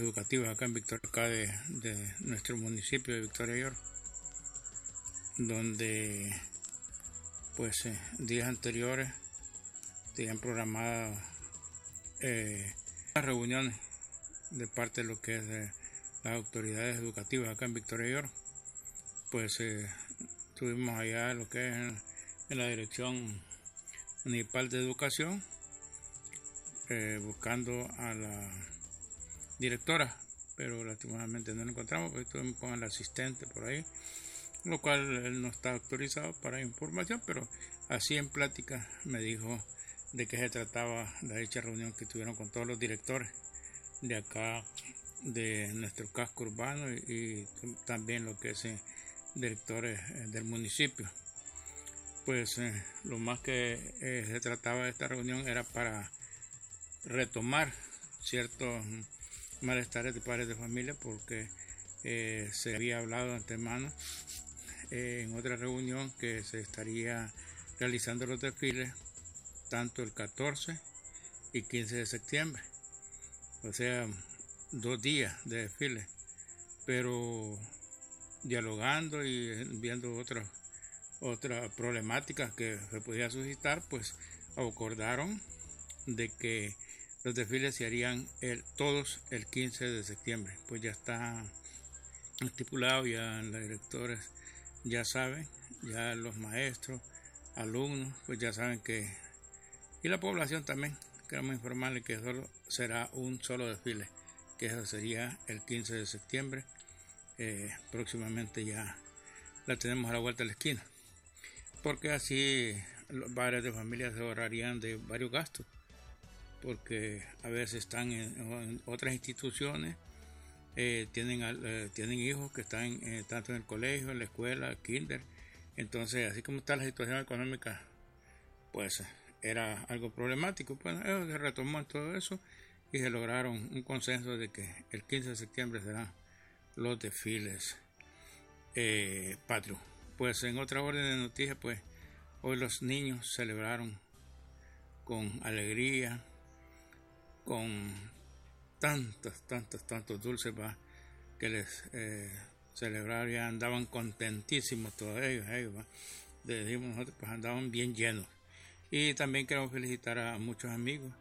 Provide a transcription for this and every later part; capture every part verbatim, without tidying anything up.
educativas acá en Victoria, acá de, de nuestro municipio de Victoria York, donde pues eh, días anteriores tenían programadas eh, reuniones de parte de lo que es de las autoridades educativas acá en Victoria York. Pues eh, estuvimos allá lo que es en, en la Dirección Municipal de Educación, eh, buscando a la directora, pero lastimosamente no la encontramos, porque estuvimos con el asistente por ahí, lo cual él no está autorizado para información, pero así en plática me dijo de qué se trataba la dicha reunión que tuvieron con todos los directores de acá de nuestro casco urbano y, y también lo que es eh, directores eh, del municipio. Pues eh, lo más que eh, se trataba de esta reunión era para retomar ciertos malestares de padres de familia, porque eh, se había hablado de antemano eh, en otra reunión que se estaría realizando los desfiles tanto el catorce y quince de septiembre, o sea, dos días de desfile, pero dialogando y viendo otras otras problemáticas que se podía suscitar, pues acordaron de que los desfiles se harían el, todos el quince de septiembre. Pues ya está estipulado, ya los directores ya saben, ya los maestros, alumnos, pues ya saben que, y la población también, queremos informarles que solo será un solo desfile, que eso sería el quince de septiembre. Eh, próximamente ya la tenemos a la vuelta de la esquina, porque así los padres de familia se ahorrarían de varios gastos, porque a veces están en, en otras instituciones, eh, tienen, eh, tienen hijos que están eh, tanto en el colegio, en la escuela, kinder. Entonces, así como está la situación económica, pues era algo problemático. Pues ellos se retomó en todo eso y se lograron un consenso de que el quince de septiembre serán los desfiles eh, patrios. Pues en otra orden de noticias, pues hoy los niños celebraron con alegría, con tantos, tantos, tantos dulces ¿va? que les eh, celebraron, ya andaban contentísimos todos ellos, ellos ¿va? Les dijimos nosotros, pues andaban bien llenos. Y también queremos felicitar a muchos amigos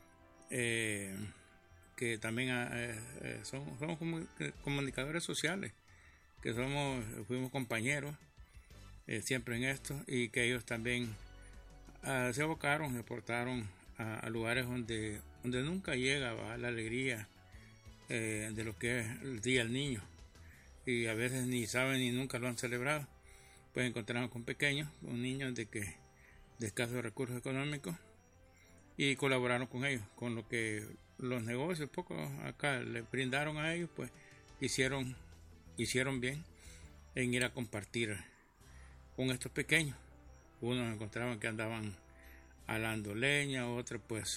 eh, que también eh, eh, son, somos comunicadores sociales, que somos, fuimos compañeros eh, siempre en esto, y que ellos también uh, se abocaron, se portaron a, a lugares donde, donde nunca llega ¿va? la alegría eh, de lo que es el Día del Niño, y a veces ni saben ni nunca lo han celebrado. Pues encontramos con pequeños, con niños de que de escasos recursos económicos, y colaboraron con ellos, con lo que los negocios poco acá les brindaron a ellos, pues hicieron, hicieron bien en ir a compartir con estos pequeños. Unos encontraban que andaban alando leña, otros pues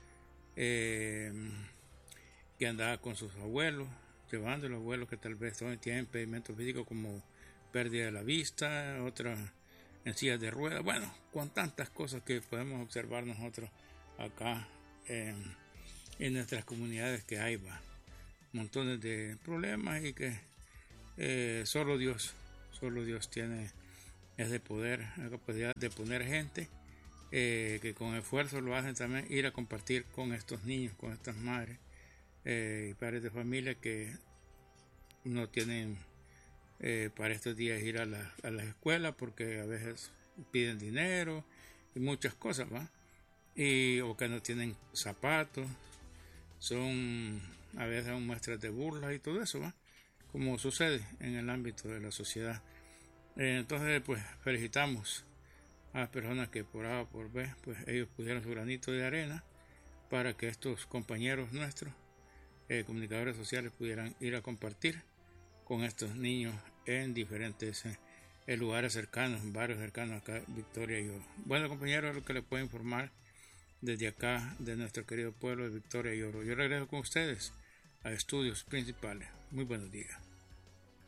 eh, que andaba con sus abuelos, llevando a los abuelos que tal vez tienen impedimentos físicos como pérdida de la vista, otros en sillas de ruedas, bueno, con tantas cosas que podemos observar nosotros acá en, en nuestras comunidades, que hay va, montones de problemas, y que eh, solo Dios, solo Dios tiene ese poder, la capacidad de poner gente eh, que con esfuerzo lo hacen también, ir a compartir con estos niños, con estas madres eh, y padres de familia que no tienen eh, para estos días ir a la, a la escuela, porque a veces piden dinero y muchas cosas, ¿va? Y, o que no tienen zapatos, son a veces muestras de burla y todo eso, ¿va? Como sucede en el ámbito de la sociedad. Eh, entonces, pues felicitamos a las personas que por A o por B, pues ellos pusieron su granito de arena para que estos compañeros nuestros, eh, comunicadores sociales, pudieran ir a compartir con estos niños en diferentes eh, lugares cercanos, barrios cercanos acá, Victoria y Oro. Bueno, compañeros, lo que les puedo informar desde acá, de nuestro querido pueblo de Victoria y Oro. Yo regreso con ustedes a estudios principales. Muy buenos días.